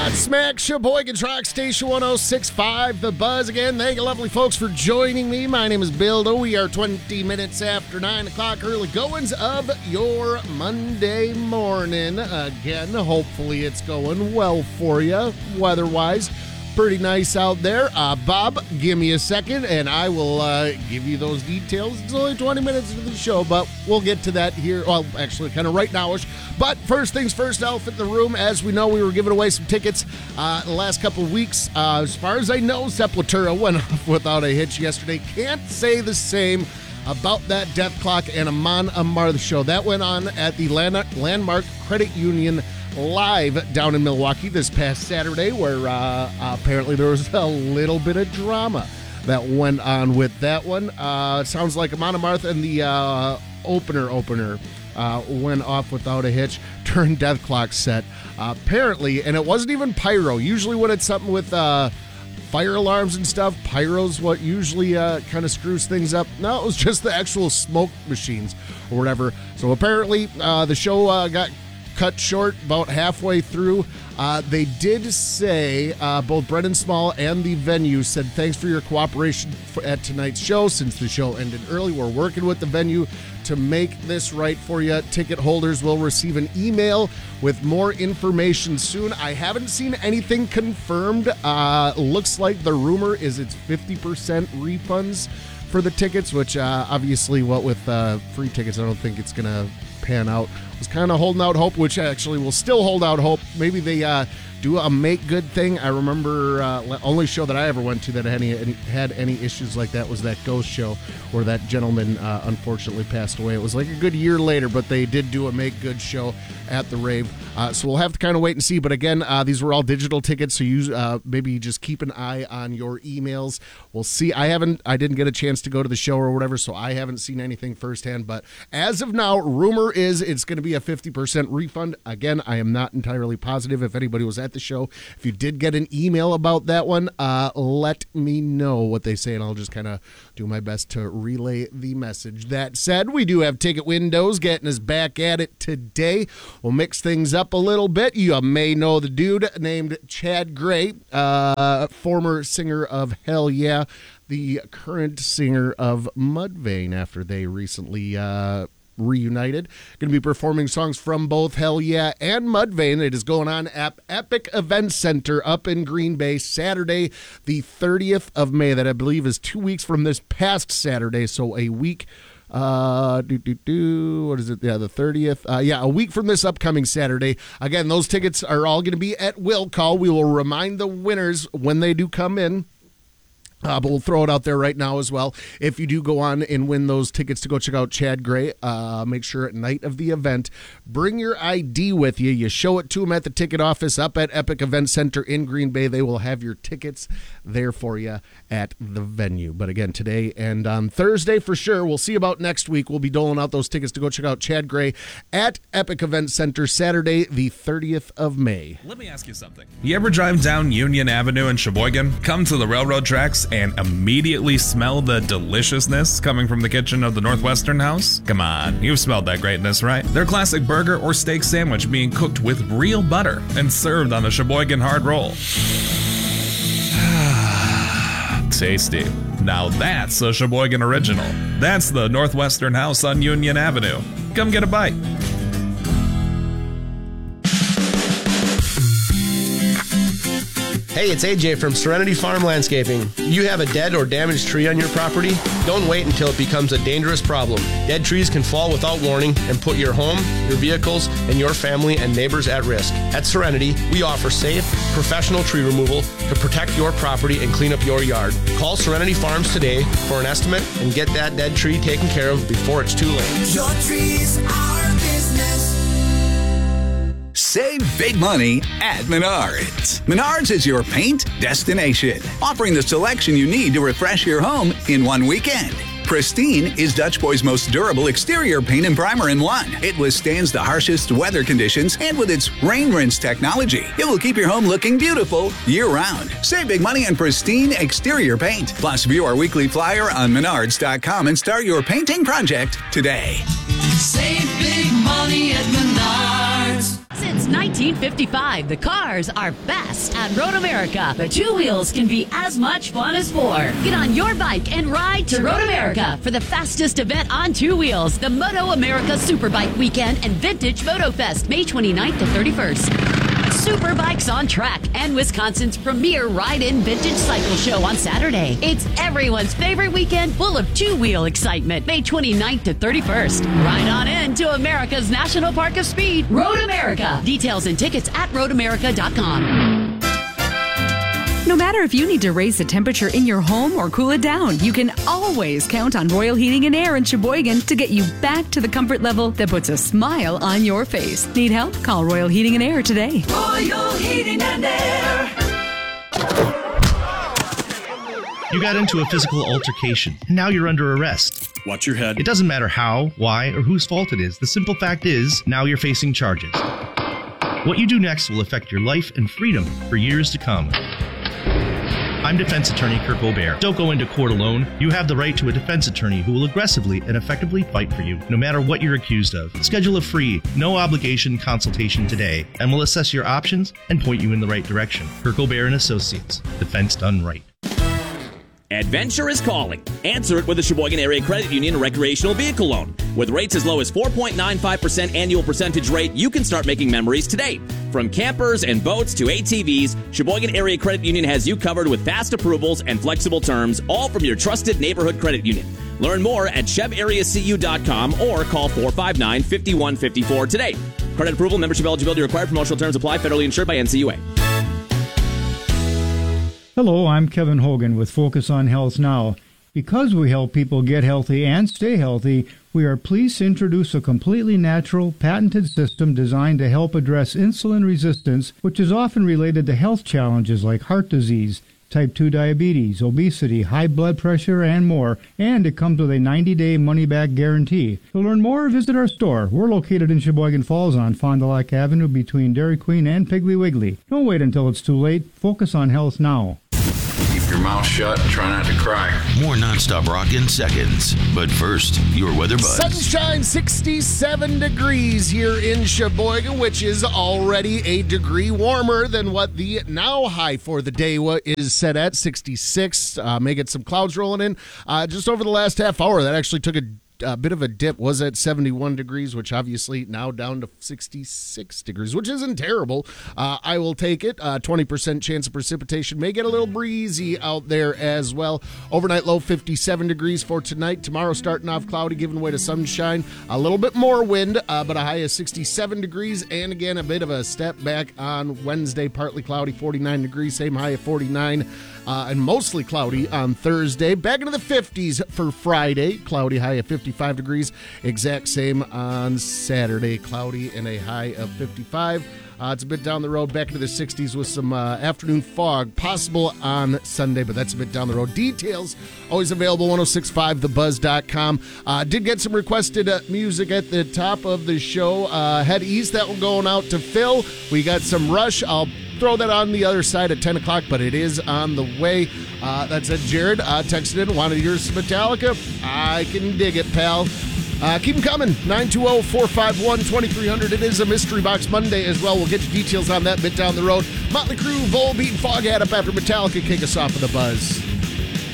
Godsmack, Sheboygan Rock Station 106.5, The Buzz again. Thank you, lovely folks, for joining me. My name is Bill. We are 20 minutes after 9 o'clock, early goings of your Monday morning. Again, hopefully it's going well for you, weather-wise. Pretty nice out there. Bob, give me a second, and I will give you those details. It's only 20 minutes into the show, but we'll get to that here. Well, actually, kind of right now-ish. But first things first, elephant in the room. As we know, we were giving away some tickets the last couple of weeks. As far as I know, Sepultura went off without a hitch yesterday. Can't say the same about that Death Clock and Amon Amarth show. That went on at the Landmark Credit Union Live down in Milwaukee this past Saturday, where apparently there was a little bit of drama that went on with that one. Sounds like Amon Amarth and the opener went off without a hitch during Death Clock set. Apparently, and it wasn't even pyro. Usually when it's something with fire alarms and stuff, pyro's what usually kind of screws things up. No, it was just the actual smoke machines or whatever. So apparently the show got cut short about halfway through. They did say, both Brendan Small and the venue said, thanks for your cooperation at tonight's show. Since the show ended early, we're working with the venue to make this right for you. Ticket holders will receive an email with more information soon. I haven't seen anything confirmed. Looks like the rumor is it's 50% refunds for the tickets, which obviously what with free tickets, I don't think it's going to pan out. Was kind of holding out hope, which actually will still hold out hope. Maybe they do a make good thing. I remember only show that I ever went to that had any issues like that was that Ghost show where that gentleman unfortunately passed away. It was like a good year later, but they did do a make good show at the rave. So we'll have to kind of wait and see. But again, these were all digital tickets, so you maybe just keep an eye on your emails. We'll see. I didn't get a chance to go to the show or whatever, so I haven't seen anything firsthand. But as of now, rumor is it's going to be a 50% refund. Again, I am not entirely positive if anybody was at the show. If you did get an email about that one, let me know what they say, and I'll just kind of do my best to relay the message. That said, we do have Ticket Windows getting us back at it today. We'll mix things up a little bit. You may know the dude named Chad Gray, former singer of Hell Yeah, the current singer of Mudvayne after they recently reunited. Going to be performing songs from both Hell Yeah and Mudvayne. It is going on at Epic Event Center up in Green Bay, Saturday, the 30th of May. That I believe is 2 weeks from this past Saturday, so a week. What is it? Yeah, the 30th. A week from this upcoming Saturday. Again, those tickets are all going to be at will call. We will remind the winners when they do come in. But we'll throw it out there right now as well. If you do go on and win those tickets to go check out Chad Gray, make sure at night of the event, bring your ID with you. You show it to them at the ticket office up at Epic Event Center in Green Bay. They will have your tickets there for you at the venue. But again, today and on Thursday for sure. We'll see about next week. We'll be doling out those tickets to go check out Chad Gray at Epic Event Center Saturday, the 30th of May. Let me ask you something. You ever drive down Union Avenue in Sheboygan, come to the railroad tracks, and immediately smell the deliciousness coming from the kitchen of the Northwestern House? Come on, you've smelled that greatness, right? Their classic burger or steak sandwich being cooked with real butter and served on a Sheboygan hard roll. Tasty. Now that's a Sheboygan original. That's the Northwestern House on Union Avenue. Come get a bite. Hey, it's AJ from Serenity Farm Landscaping. You have a dead or damaged tree on your property? Don't wait until it becomes a dangerous problem. Dead trees can fall without warning and put your home, your vehicles, and your family and neighbors at risk. At Serenity, we offer safe, professional tree removal to protect your property and clean up your yard. Call Serenity Farms today for an estimate and get that dead tree taken care of before it's too late. Your trees are business. Save big money at Menards. Menards is your paint destination, offering the selection you need to refresh your home in one weekend. Pristine is Dutch Boy's most durable exterior paint and primer in one. It withstands the harshest weather conditions, and with its rain rinse technology, it will keep your home looking beautiful year-round. Save big money on Pristine exterior paint. Plus, view our weekly flyer on Menards.com and start your painting project today. Save big money at Menards. Since 1955, the cars are fast at Road America, but two wheels can be as much fun as four. Get on your bike and ride to Road America for the fastest event on two wheels, the Moto America Superbike Weekend and Vintage Moto Fest, May 29th to 31st. Superbikes on Track and Wisconsin's premier ride-in vintage cycle show on Saturday. It's everyone's favorite weekend full of two-wheel excitement, May 29th to 31st. Ride on in to America's National Park of Speed, Road America. Details and tickets at roadamerica.com. No matter if you need to raise the temperature in your home or cool it down, you can always count on Royal Heating and Air in Sheboygan to get you back to the comfort level that puts a smile on your face. Need help? Call Royal Heating and Air today. Royal Heating and Air. You got into a physical altercation, and now you're under arrest. Watch your head. It doesn't matter how, why, or whose fault it is. The simple fact is, now you're facing charges. What you do next will affect your life and freedom for years to come. I'm defense attorney Kirk Aubert. Don't go into court alone. You have the right to a defense attorney who will aggressively and effectively fight for you, no matter what you're accused of. Schedule a free, no-obligation consultation today, and we'll assess your options and point you in the right direction. Kirk Aubert & Associates. Defense done right. Adventure is calling. Answer it with a Sheboygan Area Credit Union recreational vehicle loan. With rates as low as 4.95% annual percentage rate, you can start making memories today. From campers and boats to ATVs, Sheboygan Area Credit Union has you covered with fast approvals and flexible terms, all from your trusted neighborhood credit union. Learn more at chevareacu.com or call 459-5154 today. Credit approval, membership eligibility required. Promotional terms apply. Federally insured by NCUA. Hello, I'm Kevin Hogan with Focus on Health Now. Because we help people get healthy and stay healthy, we are pleased to introduce a completely natural, patented system designed to help address insulin resistance, which is often related to health challenges like heart disease, type 2 diabetes, obesity, high blood pressure, and more. And it comes with a 90-day money-back guarantee. To learn more, visit our store. We're located in Sheboygan Falls on Fond du Lac Avenue between Dairy Queen and Piggly Wiggly. Don't wait until it's too late. Focus on health now. Keep your mouth shut and try not to cry. More nonstop rock in seconds. But first, your weather buzz. Sunshine, 67 degrees here in Sheboygan, which is already a degree warmer than what the now high for the day is set at, 66. May get some clouds rolling in. Just over the last half hour, that actually took a bit of a dip, was at 71 degrees, which obviously now down to 66 degrees, which isn't terrible. I will take it. 20% chance of precipitation. May get a little breezy out there as well. Overnight low 57 degrees for tonight. Tomorrow starting off cloudy, giving way to sunshine. A little bit more wind, but a high of 67 degrees. And again, a bit of a step back on Wednesday. Partly cloudy, 49 degrees. Same high of 49. And mostly cloudy on Thursday. Back into the 50s for Friday. Cloudy, high of 55 degrees. Exact same on Saturday. Cloudy and a high of 55. It's a bit down the road, back into the 60s with some afternoon fog possible on Sunday, but that's a bit down the road. Details always available, 1065thebuzz.com. Did get some requested music at the top of the show. Head East, that one going out to Phil. We got some Rush. I'll throw that on the other side at 10 o'clock, but it is on the way. That's it. Jared texted in, wanted yours to Metallica. I can dig it, pal. Keep them coming. 920-451-2300. It is a Mystery Box Monday as well. We'll get you details on that a bit down the road. Motley Crue, Volbeat, and Foghat up after Metallica kick us off with the buzz.